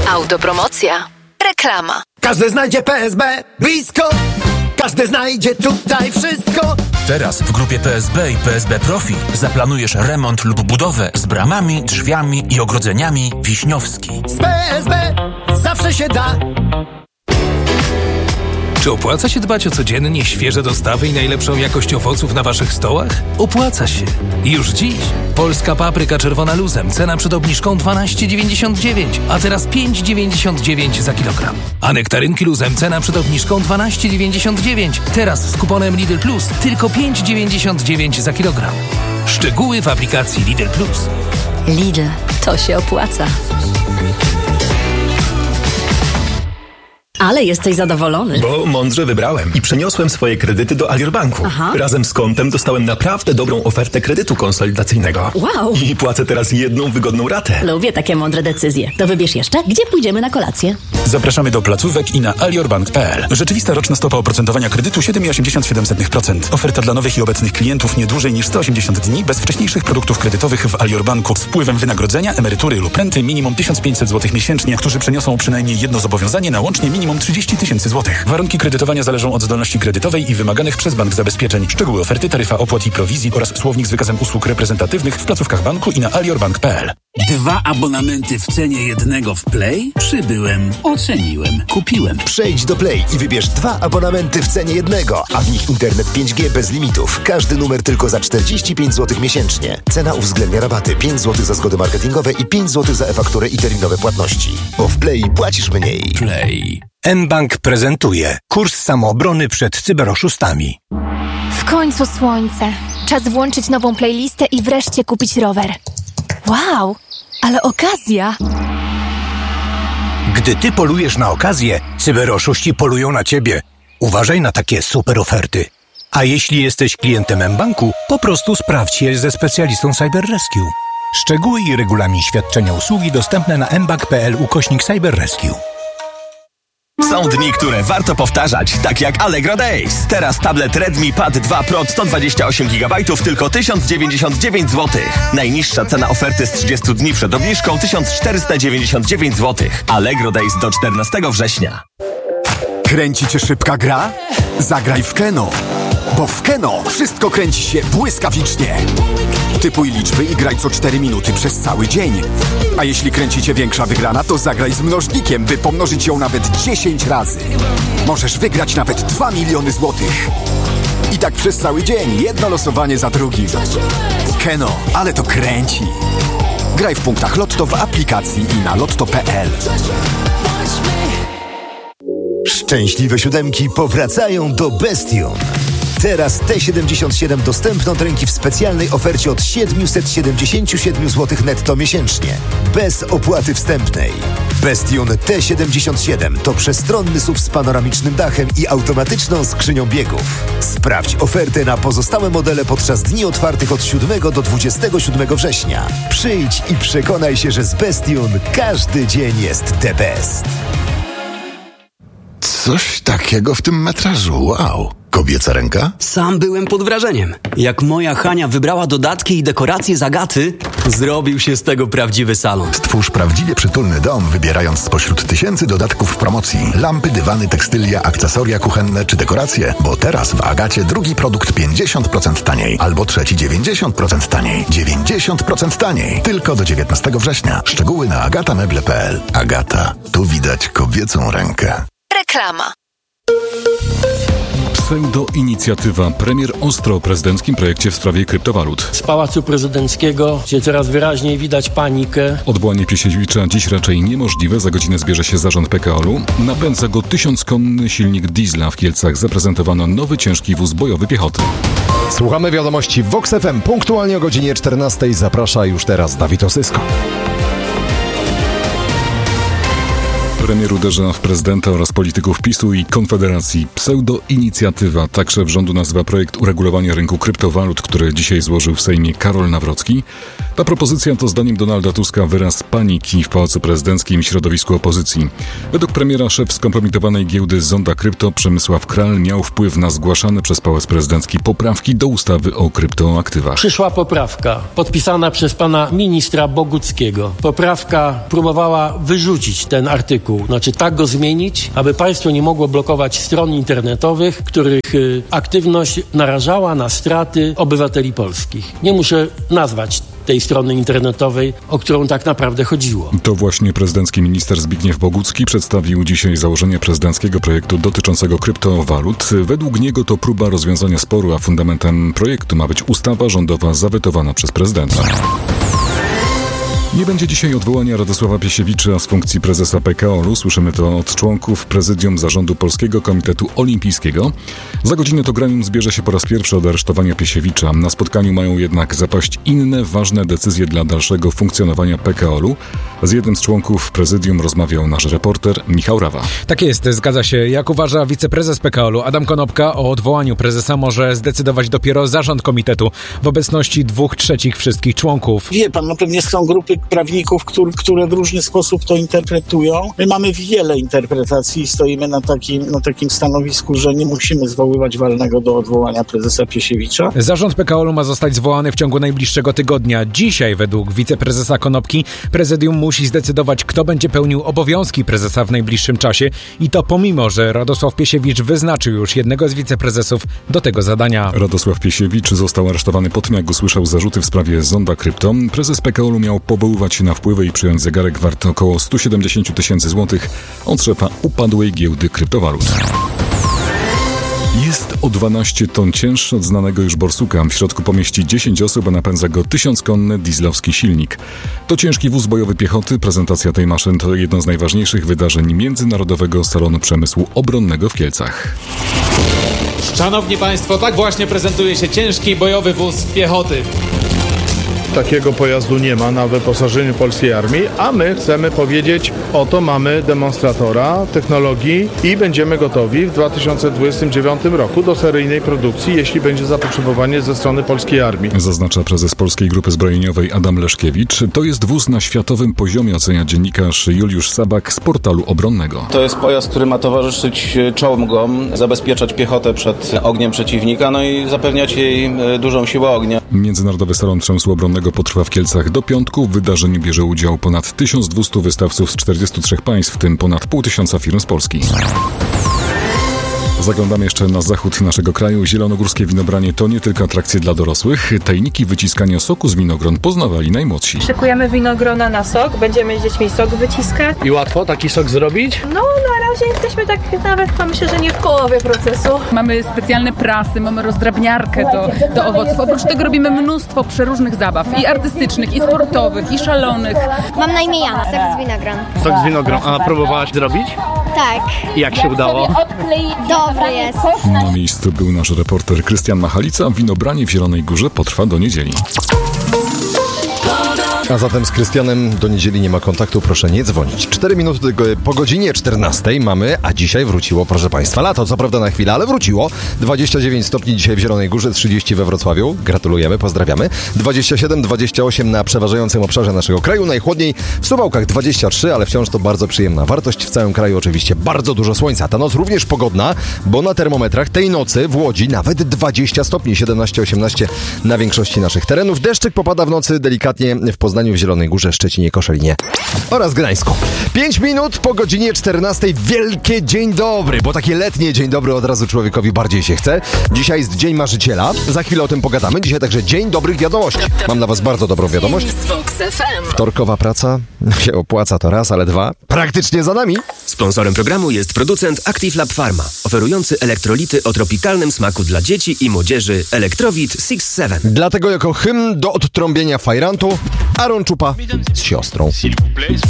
Autopromocja. Reklama. Każdy znajdzie PSB blisko. Każdy znajdzie tutaj wszystko. Teraz w grupie PSB i PSB Profi zaplanujesz remont lub budowę z bramami, drzwiami i ogrodzeniami Wiśniowski. Z PSB zawsze się da. Czy opłaca się dbać o codziennie świeże dostawy i najlepszą jakość owoców na waszych stołach? Opłaca się. Już dziś. Polska papryka czerwona luzem. Cena przed obniżką 12,99, a teraz 5,99 za kilogram. A nektarynki luzem. Cena przed obniżką 12,99. Teraz z kuponem Lidl Plus tylko 5,99 za kilogram. Szczegóły w aplikacji Lidl Plus. Lidl, to się opłaca. Ale jesteś zadowolony. Bo mądrze wybrałem i przeniosłem swoje kredyty do Alior Banku. Aha. Razem z kontem dostałem naprawdę dobrą ofertę kredytu konsolidacyjnego. Wow. I płacę teraz jedną wygodną ratę. Lubię takie mądre decyzje. To wybierz jeszcze, gdzie pójdziemy na kolację. Zapraszamy do placówek i na aliorbank.pl. Rzeczywista roczna stopa oprocentowania kredytu 7,87%. Oferta dla nowych i obecnych klientów nie dłużej niż 180 dni bez wcześniejszych produktów kredytowych w Alior Banku z wpływem wynagrodzenia, emerytury lub renty minimum 1500 zł miesięcznie, którzy przeniosą przynajmniej jedno zobowiązanie na łącznie minimum 30 000 złotych. Warunki kredytowania zależą od zdolności kredytowej i wymaganych przez bank zabezpieczeń. Szczegóły oferty, taryfa opłat i prowizji oraz słownik z wykazem usług reprezentatywnych w placówkach banku i na aliorbank.pl. 2 abonamenty w cenie jednego w Play? Przybyłem, oceniłem, kupiłem. Przejdź do Play i wybierz 2 abonamenty w cenie jednego, a w nich internet 5G bez limitów. Każdy numer tylko za 45 zł miesięcznie. Cena uwzględnia rabaty 5 zł za zgody marketingowe i 5 zł za e-fakturę i terminowe płatności. Bo w Play płacisz mniej. Play. mBank prezentuje kurs samoobrony przed cyberoszustami. W końcu słońce. Czas włączyć nową playlistę i wreszcie kupić rower. Wow, ale okazja! Gdy ty polujesz na okazję, cyberoszuści polują na ciebie. Uważaj na takie super oferty. A jeśli jesteś klientem mBanku, po prostu sprawdź je ze specjalistą CyberRescue. Szczegóły i regulamin świadczenia usługi dostępne na mbank.pl/CyberRescue. Są dni, które warto powtarzać, tak jak Allegro Days. Teraz tablet Redmi Pad 2 Pro 128 GB tylko 1099 zł. Najniższa cena oferty z 30 dni przed obniżką 1499 zł. Allegro Days do 14 września. Kręci cię szybka gra? Zagraj w Keno. Bo w Keno wszystko kręci się błyskawicznie. Typuj liczby i graj co 4 minuty przez cały dzień. A jeśli kręci cię większa wygrana, to zagraj z mnożnikiem, by pomnożyć ją nawet 10 razy. Możesz wygrać nawet 2 miliony złotych. I tak przez cały dzień, jedno losowanie za drugim. Keno, ale to kręci. Graj w punktach Lotto w aplikacji i na lotto.pl. Szczęśliwe siódemki powracają do Bestion. Teraz T77 dostępne od ręki w specjalnej ofercie od 777 zł netto miesięcznie. Bez opłaty wstępnej. Bestion T77 to przestronny SUV z panoramicznym dachem i automatyczną skrzynią biegów. Sprawdź ofertę na pozostałe modele podczas dni otwartych od 7 do 27 września. Przyjdź i przekonaj się, że z Bestion każdy dzień jest the best. Coś takiego w tym metrażu, wow. Kobieca ręka? Sam byłem pod wrażeniem. Jak moja Hania wybrała dodatki i dekoracje z Agaty, zrobił się z tego prawdziwy salon. Stwórz prawdziwie przytulny dom, wybierając spośród tysięcy dodatków w promocji. Lampy, dywany, tekstylia, akcesoria kuchenne czy dekoracje. Bo teraz w Agacie drugi produkt 50% taniej. Albo trzeci 90% taniej. 90% taniej. Tylko do 19 września. Szczegóły na agatameble.pl. Agata. Tu widać kobiecą rękę. Reklama. Pseudo-inicjatywa. Premier ostro o prezydenckim projekcie w sprawie kryptowalut. Z Pałacu Prezydenckiego, gdzie coraz wyraźniej widać panikę. Odwołanie Piesiewicza dziś raczej niemożliwe. Za godzinę zbierze się zarząd PKO-u. Napędza go 1000-konny silnik diesla. W Kielcach zaprezentowano nowy ciężki wóz bojowy piechoty. Słuchamy wiadomości w Vox FM. Punktualnie o godzinie 14. Zaprasza już teraz Dawid Osysko. Premier uderza w prezydenta oraz polityków PiS-u i Konfederacji. Pseudo-inicjatywa, tak szef rządu nazywa projekt uregulowania rynku kryptowalut, który dzisiaj złożył w Sejmie Karol Nawrocki. Ta propozycja to zdaniem Donalda Tuska wyraz paniki w Pałacu Prezydenckim i środowisku opozycji. Według premiera szef skompromitowanej giełdy Zonda Krypto Przemysław Kral miał wpływ na zgłaszane przez Pałac Prezydencki poprawki do ustawy o kryptoaktywach. Przyszła poprawka podpisana przez pana ministra Boguckiego. Poprawka próbowała wyrzucić ten artykuł, znaczy tak go zmienić, aby państwo nie mogło blokować stron internetowych, których aktywność narażała na straty obywateli polskich. Nie muszę nazwać tej strony internetowej, o którą tak naprawdę chodziło. To właśnie prezydencki minister Zbigniew Bogucki przedstawił dzisiaj założenie prezydenckiego projektu dotyczącego kryptowalut. Według niego to próba rozwiązania sporu, a fundamentem projektu ma być ustawa rządowa zawetowana przez prezydenta. Nie będzie dzisiaj odwołania Radosława Piesiewicza z funkcji prezesa PKOL-u. Słyszymy to od członków prezydium zarządu Polskiego Komitetu Olimpijskiego. Za godzinę to gremium zbierze się po raz pierwszy od aresztowania Piesiewicza. Na spotkaniu mają jednak zapaść inne ważne decyzje dla dalszego funkcjonowania PKOL-u. Z jednym z członków prezydium rozmawiał nasz reporter Michał Rawa. Tak jest, zgadza się. Jak uważa wiceprezes PKOL-u Adam Konopka, o odwołaniu prezesa może zdecydować dopiero zarząd komitetu w obecności 2/3 wszystkich członków. Wie pan, pewnie są grupy prawników, które w różny sposób to interpretują. My mamy wiele interpretacji i stoimy na takim stanowisku, że nie musimy zwoływać walnego do odwołania prezesa Piesiewicza. Zarząd PKOL-u ma zostać zwołany w ciągu najbliższego tygodnia. Dzisiaj, według wiceprezesa Konopki, prezydium musi zdecydować, kto będzie pełnił obowiązki prezesa w najbliższym czasie i to pomimo, że Radosław Piesiewicz wyznaczył już jednego z wiceprezesów do tego zadania. Radosław Piesiewicz został aresztowany po tym, jak usłyszał zarzuty w sprawie Zonda Krypto. Prezes PKOL-u miał powoływać się na wpływy i przyjąć zegarek wart około 170 000 złotych od szefa upadłej giełdy kryptowalut. Jest o 12 ton cięższy od znanego już borsuka. W środku pomieści 10 osób, a napędza go 1000-konny dieslowski silnik. To ciężki wóz bojowy piechoty. Prezentacja tej maszyny to jedno z najważniejszych wydarzeń Międzynarodowego Salonu Przemysłu Obronnego w Kielcach. Szanowni Państwo, tak właśnie prezentuje się ciężki bojowy wóz piechoty. Takiego pojazdu nie ma na wyposażeniu polskiej armii, a my chcemy powiedzieć, oto mamy demonstratora technologii i będziemy gotowi w 2029 roku do seryjnej produkcji, jeśli będzie zapotrzebowanie ze strony polskiej armii. Zaznacza prezes Polskiej Grupy Zbrojeniowej Adam Leszkiewicz. To jest wóz na światowym poziomie, ocenia dziennikarz Juliusz Sabak z portalu obronnego. To jest pojazd, który ma towarzyszyć czołgom, zabezpieczać piechotę przed ogniem przeciwnika, no i zapewniać jej dużą siłę ognia. Międzynarodowy Salon Przemysłu Obronnego potrwa w Kielcach do piątku. W wydarzeniu bierze udział ponad 1200 wystawców z 43 państw, w tym ponad 500 firm z Polski. Zaglądamy jeszcze na zachód naszego kraju. Zielonogórskie winobranie to nie tylko atrakcje dla dorosłych. Tajniki wyciskania soku z winogron poznawali najmłodsi. Szykujemy winogrona na sok, będziemy z dziećmi sok wyciskać. I łatwo taki sok zrobić? No, na razie jesteśmy tak nawet, myślę, że nie w połowie procesu. Mamy specjalne prasy, mamy rozdrabniarkę do owoców. Oprócz tego robimy mnóstwo przeróżnych zabaw, i artystycznych, i sportowych, i szalonych. Mam na imię Jana. Sok z winogron. Sok z winogron. A próbowałaś zrobić? Tak. I jak się udało? Dobry jest. Na miejscu był nasz reporter Krystian Machalica. Winobranie w Zielonej Górze potrwa do niedzieli. A zatem z Krystianem do niedzieli nie ma kontaktu, proszę nie dzwonić. 4 minuty po godzinie 14 mamy, a dzisiaj wróciło, proszę Państwa, lato. Co prawda na chwilę, ale wróciło. 29 stopni dzisiaj w Zielonej Górze, 30 we Wrocławiu. Gratulujemy, pozdrawiamy. 27, 28 na przeważającym obszarze naszego kraju. Najchłodniej w Suwałkach 23, ale wciąż to bardzo przyjemna wartość. W całym kraju oczywiście bardzo dużo słońca. Ta noc również pogodna, bo na termometrach tej nocy w Łodzi nawet 20 stopni, 17-18 na większości naszych terenów. Deszczyk popada w nocy delikatnie w Poznaniu, w Zielonej Górze, Szczecinie, Koszalinie oraz Gdańsku. 5 minut po godzinie 14. Wielkie dzień dobry, bo takie letnie dzień dobry od razu człowiekowi bardziej się chce. Dzisiaj jest Dzień Marzyciela. Za chwilę o tym pogadamy. Dzisiaj także Dzień Dobrych Wiadomości. Mam dla Was bardzo dobrą wiadomość. Wtorkowa praca się opłaca, to raz, ale dwa, praktycznie za nami. Sponsorem programu jest producent Active Lab Pharma, oferujący elektrolity o tropikalnym smaku dla dzieci i młodzieży Electrowit 6-7. Dlatego jako hymn do odtrąbienia fajrantu Aaron Czupa z siostrą.